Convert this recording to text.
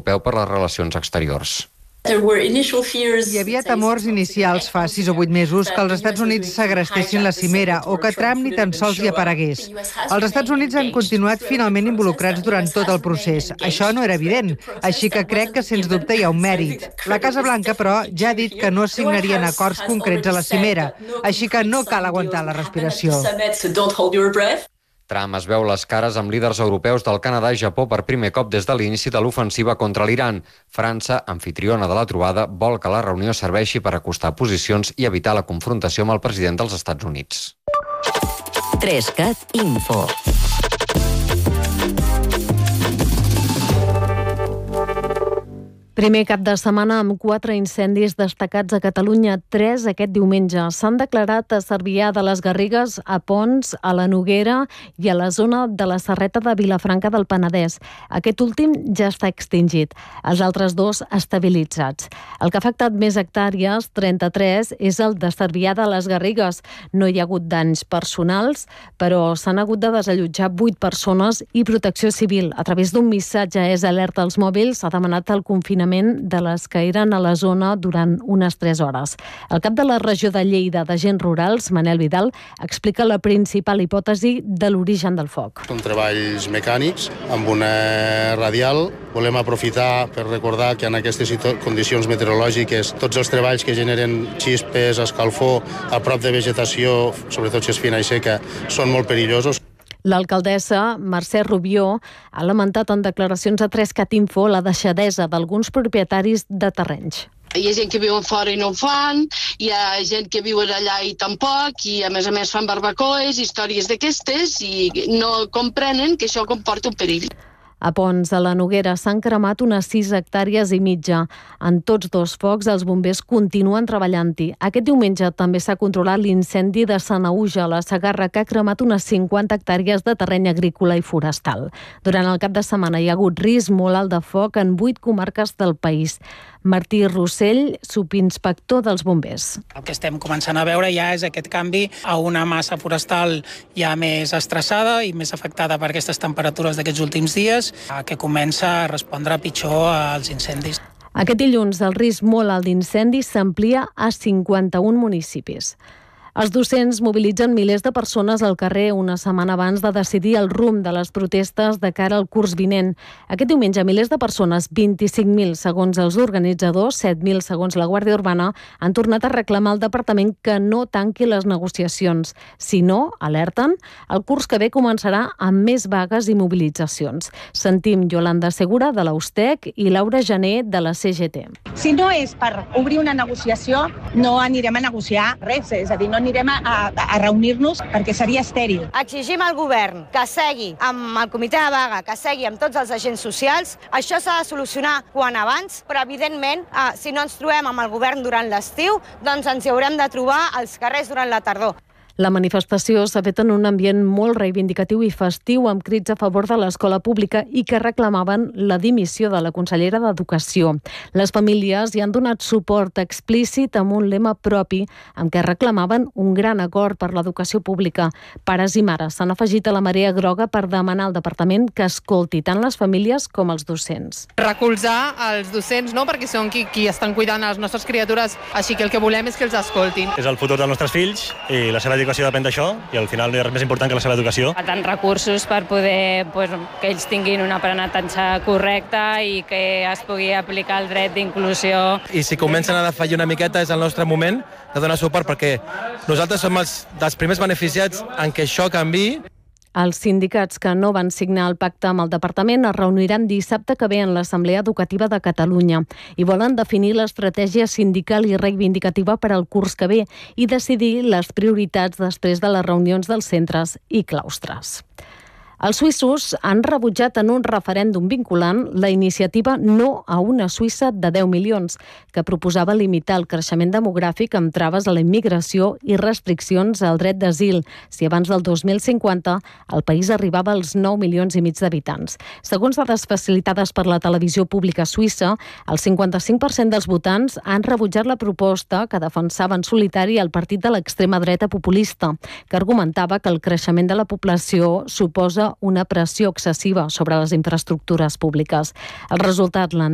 Europeu per les Relacions Exteriors. Hi havia temors inicials fa 6 o 8 mesos que els Estats Units segrestessin la cimera o que Trump ni tan sols hi aparegués. Els Estats Units han continuat finalment involucrats durant tot el procés. Això no era evident, així que crec que sens dubte hi ha un mèrit. La Casa Blanca, però, ja ha dit que no signarien acords concrets a la cimera, així que no cal aguantar la respiració. Trump es veu les cares amb líders europeus del Canadà i Japó per primer cop des de l'inici de l'ofensiva contra l'Iran. França, anfitriona de la trobada, vol que la reunió serveixi per acostar posicions i evitar la confrontació amb el president dels Estats Units. 3CAT Info. Primer cap de setmana amb 4 incendis destacats a Catalunya, 3 aquest diumenge. S'han declarat a Cervià de les Garrigues, a Ponts, a la Noguera i a la zona de la Serreta de Vilafranca del Penedès. Aquest últim ja està extingit. Els altres 2 estabilitzats. El que ha afectat més hectàrees, 33, és el de Cervià de les Garrigues. No hi ha hagut danys personals, però s'han hagut de desallotjar 8 persones i Protecció Civil, a través d'un missatge és alerta als mòbils, ha demanat el confinament de les que eren a la zona durant unes 3 hores. El cap de la regió de Lleida d'Agents Rurals, Manel Vidal, explica la principal hipòtesi de l'origen del foc. Són treballs mecànics amb una radial. Volem aprofitar per recordar que en aquestes condicions meteorològiques tots els treballs que generen xispes, escalfor, a prop de vegetació, sobretot si és fina i seca, són molt perillosos. L'alcaldessa, Mercè Rubió, ha lamentat en declaracions a 3CAT Info la deixadesa d'alguns propietaris de terrenys. Hi ha gent que viuen fora i no ho fan, hi ha gent que viuen allà i tampoc, i a més fan barbacoes, històries d'aquestes, i no comprenen que això comporta un perill. A Ponts, a la Noguera, s'han cremat unes 6 hectàrees i mitja. En tots 2 focs, els bombers continuen treballant-hi. Aquest diumenge també s'ha controlat l'incendi de Sanaüja, a la Segarra, que ha cremat unes 50 hectàrees de terreny agrícola i forestal. Durant el cap de setmana hi ha hagut risc molt alt de foc en 8 comarques del país. Martí Rossell, subinspector dels bombers. El que estem començant a veure ja és aquest canvi a una massa forestal ja més estressada i més afectada per aquestes temperatures d'aquests últims dies, que comença a respondre pitjor als incendis. Aquest dilluns el risc molt alt d'incendis s'amplia a 51 municipis. Els docents mobilitzen milers de persones al carrer una setmana abans de decidir el rumb de les protestes de cara al curs vinent. Aquest diumenge, milers de persones, 25.000 segons els organitzadors, 7.000 segons la Guàrdia Urbana, han tornat a reclamar al departament que no tanqui les negociacions. Si no, alerten, el curs que ve començarà amb més vagues i mobilitzacions. Sentim Yolanda Segura, de l'Austec, i Laura Jané, de la CGT. Si no és per obrir una negociació, no anirem a negociar res, és a dir, no anirem a reunir-nos perquè seria estèril. Exigim al govern que segui amb el comitè de vaga, que segui amb tots els agents socials. Això s'ha de solucionar quan abans, però evidentment, si no ens trobem amb el govern durant l'estiu, doncs ens hi haurem de trobar als carrers durant la tardor. La manifestació s'ha fet en un ambient molt reivindicatiu i festiu, amb crits a favor de l'escola pública i que reclamaven la dimissió de la consellera d'Educació. Les famílies hi han donat suport explícit amb un lema propi amb què reclamaven un gran acord per l'educació pública. Pares i mares s'han afegit a la marea groga per demanar al departament que escolti tant les famílies com els docents. Recolzar els docents, no? Perquè són qui estan cuidant les nostres criatures, així que el que volem és que els escoltin. És el futur dels nostres fills i la seva educació depèn d'això, i al final és més important que la seva educació. Falten recursos per poder que ells tinguin un aprenentatge correcte i que es pugui aplicar el dret d'inclusió. I si comencen a defallir una miqueta és el nostre moment de donar suport, perquè nosaltres som dels primers beneficiats en què això canviï. Els sindicats que no van signar el pacte amb el departament es reuniran dissabte que ve en l'Assemblea Educativa de Catalunya i volen definir l'estratègia sindical i reivindicativa per al curs que ve i decidir les prioritats després de les reunions dels centres i claustres. Els suïssos han rebutjat en un referèndum vinculant la iniciativa No a una Suïssa de 10 milions, que proposava limitar el creixement demogràfic amb traves a la immigració i restriccions al dret d'asil, si abans del 2050 el país arribava als 9 milions i mig d'habitants. Segons dades facilitades per la televisió pública suïssa, el 55% dels votants han rebutjat la proposta que defensava en solitari el partit de l'extrema dreta populista, que argumentava que el creixement de la població suposa una pressió excessiva sobre les infraestructures públiques. El resultat l'han